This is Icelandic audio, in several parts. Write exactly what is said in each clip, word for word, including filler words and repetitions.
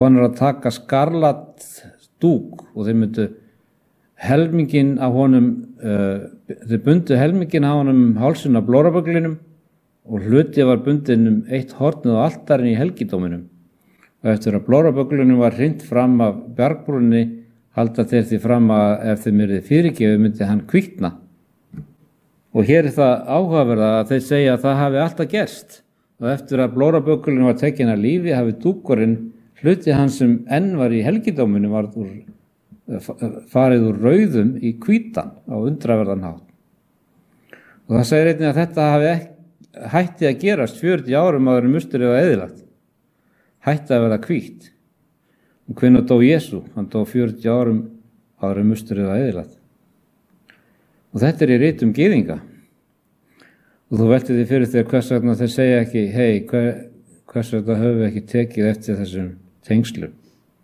hann er að taka skarlat dúk og þeir myndu helmingin af honum, uh, þeir bundu helmingin af honum um hálsinn af blórabögglinum og hluti var bundin um eitt hornið á altarinn í helgidóminum. Og eftir að blórabögglinum var hrint fram af bjargbrúnni, halda þeir því fram að ef þeim yrði fyrirgefið myndi hann kvikna. Og hér er það áhugaverða að þeir segja að það hafi alltaf gerst. Og eftir að blórabögglinum var tekin af lífi hafi dúkurinn, hluti hans sem enn var í helgidóminu, var úr, farið úr rauðum í hvítan á undraverðan hátt. Og það segir einnig að þetta hafi hætti að gerast fjörutíu árum áður en musturinn var eyðilagt. Hætti að verða hvítt. Og hvenær dó Jesú? Hann dó fjörutíu árum áður en musturinn var eyðilagt. Og þetta er í ritum gyðinga. Og þú veltir því fyrir þér hvers vegna þeir segja ekki, hei, hver, hvers vegna höfum við ekki tekið eftir þessum tengslum.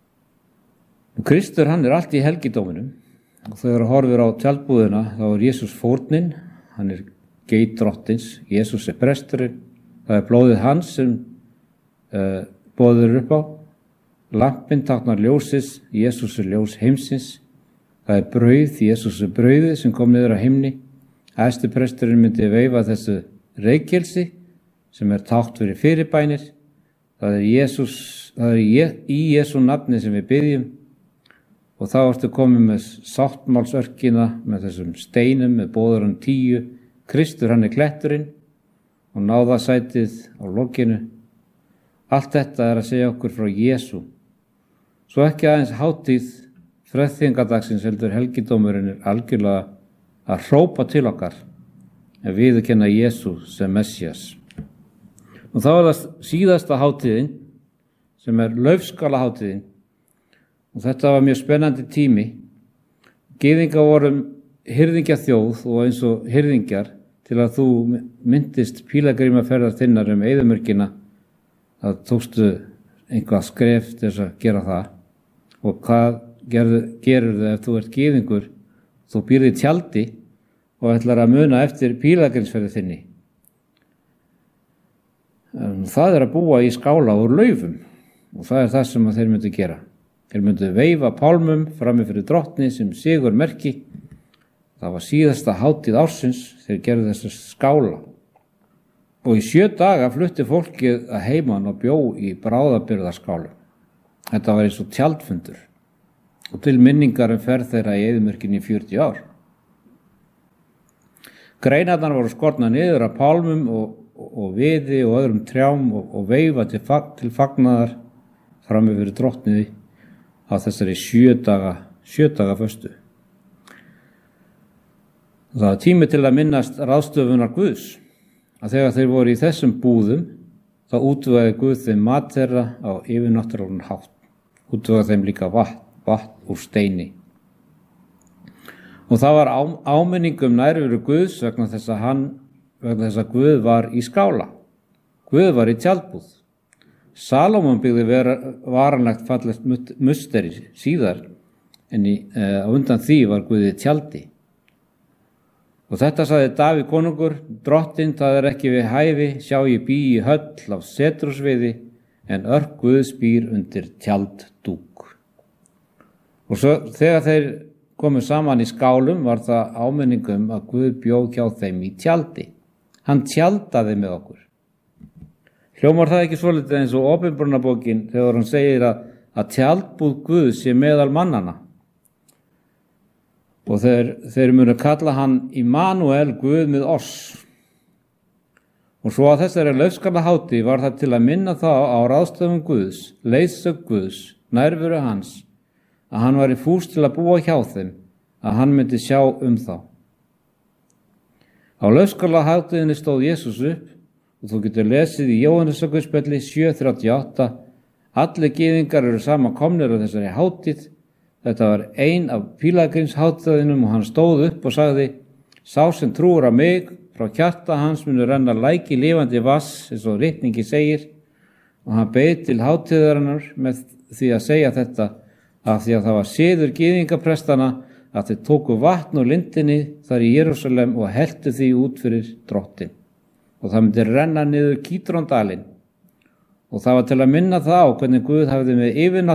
Og Kristur, hann er allt í helgidóminum. Og þegar þú horfir á tjaldbúðina, þá er Jesús fórnin, hann er geit drottins, Jesús er presturinn, það er blóðið hans sem uh, boður upp á. Lampinn táknar ljósis, Jesús er ljós heimsins. Það er brauð, Jesús er brauðið sem kom niður á himni. Æðsti presturinn myndi veifa þessu reykelsi sem er tákn fyrir fyrirbænir. Það er, Jesús, það er í Jesú nafni sem við byggjum og þá ertu komið með sáttmálsörkina með þessum steinum, með bóðurann tíu. Kristur, hann er kletturinn og náðasætið á lokinu. Allt þetta er að segja okkur frá Jesú. Svo ekki aðeins hátíð freðþingadagsins heldur helgidómurinn er algjörlega að hrópa til okkar en viðurkenna Jesú sem Messias. Og þá er það síðasta hátíðin sem er laufskala hátíðin og þetta var mjög spennandi tími. Gyðingar vorum hirðingja þjóð og eins og hirðingjar til að þú myndist pílagrímaferðar þinnar um eyðimörkina að tókstu einhvað skref til þess að gera það og hvað gerur þau ef þú ert gyðingur, þú býrð í tjaldi og ætlar að muna eftir pílagrímsferði þinni. Það er að búa í skála úr laufum og það er það sem þeir myndu gera. Þeir myndu veifa pálmum frammi fyrir drottni sem sigur merki. Það var síðasta hátíð ársins þeir gerðu þessa skála. Og í sjö daga flutti fólkið að heiman og bjó í bráðabirgðaskálum. Þetta var eins og tjaldfundur. Og til minningar um ferð þeirra í eyðimörkinni í fjörutíu ár. Greinarnar voru skornar niður af pálmum og, og, og viði og öðrum trjám og, og veifa til, fag, til fagnaðar frammi fyrir drottniði á þessari sjö daga, sjö daga föstu. Það var tími til að minnast ráðstöfunar Guðs, að þegar þeir voru í þessum búðum, þá útvegaði Guð þeim mat þeirra á yfirnáttúrulegan hátt, útvegaði þeim líka vatn, vatn úr steini. Og það var á, áminning um nærveru Guðs vegna þess að hann, vegna þess að Guð var í skála. Guð var í tjaldbúð. Salómon byggði vera, varanlegt fallegt musteri síðar, en í, eh, á undan því var Guð í tjaldi. Og þetta sagði Davíð konungur, drottinn, það er ekki við hæfi, sjá ég bý í höll af setrúsviði, en örk Guðs býr undir tjalddúk. Og svo þegar þeir komu saman í skálum var það áminningum að Guð bjó hjá þeim í tjaldi. Hann tjaldaði með okkur. Hljómar það ekki svolítið eins og Opinberunarbókin þegar hann segir að, að tjaldbúð Guð sé meðal mannana. Og þeir, þeir munu kalla hann Immanuel, Guð með oss. Og svo að þessari laufskala hátíð var það til að minna þá á ráðstöfum Guðs, leiðsögn Guðs, nærveru hans, að hann var í fús til að búa hjá þeim, að hann myndi sjá um þá. Á laufskala hátíðinni stóð Jesús upp og þú getur lesið í Jóhannesarguðspjalli sjö þrjátíu og átta. Allir gyðingar eru saman komnir á þessari hátíð. Þetta var ein af pílagrímshátíðinum og hann stóð upp og sagði: sá sem trúir á mig, frá hjarta hans munu renna læki lifandi vass, eins og ritningi segir. Og hann beið til hátíðarinnar með því að segja þetta, af því að það var siður gyðingaprestana að þeir tóku vatn úr lindinni þar í Jerúsalem og helltu því út fyrir drottinn. Og það myndi renna niður Kítróndalinn. Og það var til að minna það á hvernig Guð hafði með yfirnátt